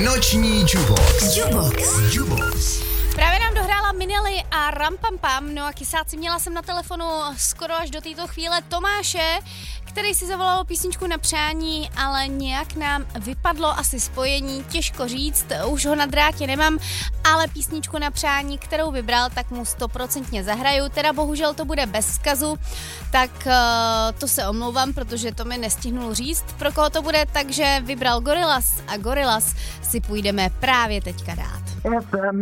Noční Jubox. Právě nám dohrála Minely a Rampampam, no a kysáci, měla jsem na telefonu skoro až do této chvíle Tomáše, který si zavolal písničku na přání, ale nějak nám vypadlo asi spojení, těžko říct, už ho na drátě nemám, ale písničku na přání, kterou vybral, tak mu 100% zahraju, teda bohužel to bude bez vzkazu, tak to se omlouvám, protože to mi nestihnul říct, pro koho to bude, takže vybral Gorillaz a Gorillaz si půjdeme právě teďka dát.